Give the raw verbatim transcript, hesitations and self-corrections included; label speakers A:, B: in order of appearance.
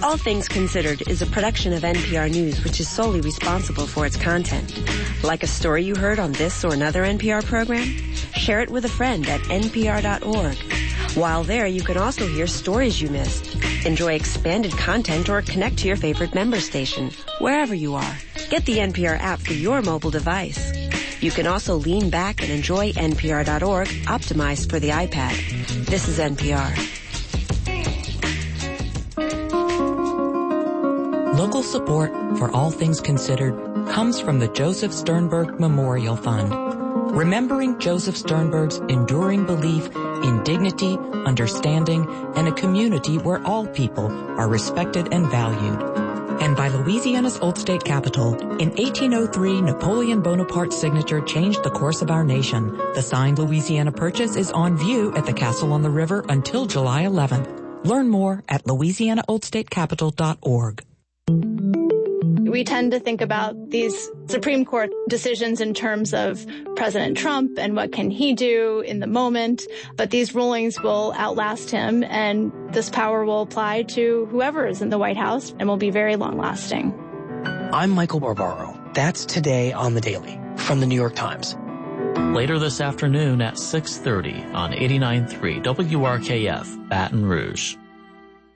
A: All Things Considered is a production of N P R News, which is solely responsible for its content. Like a story you heard on this or another N P R program? Share it with a friend at N P R dot org. While there, you can also hear stories you missed, enjoy expanded content, or connect to your favorite member station, wherever you are. Get the N P R app for your mobile device. You can also lean back and enjoy N P R dot org, optimized for the iPad. This is N P R.
B: Local support for All Things Considered comes from the Joseph Sternberg Memorial Fund. Remembering Joseph Sternberg's enduring belief in dignity, understanding, and a community where all people are respected and valued. And by Louisiana's Old State Capitol, in eighteen oh three, Napoleon Bonaparte's signature changed the course of our nation. The signed Louisiana Purchase is on view at the Castle on the River until July eleventh. Learn more at louisiana old state capitol dot org.
C: We tend to think about these Supreme Court decisions in terms of President Trump and what can he do in the moment, but these rulings will outlast him, and this power will apply to whoever is in the White House and will be very long-lasting.
D: I'm Michael Barbaro. That's Today on the Daily from the New York Times.
E: Later this afternoon at six thirty on eighty-nine point three W R K F, Baton Rouge.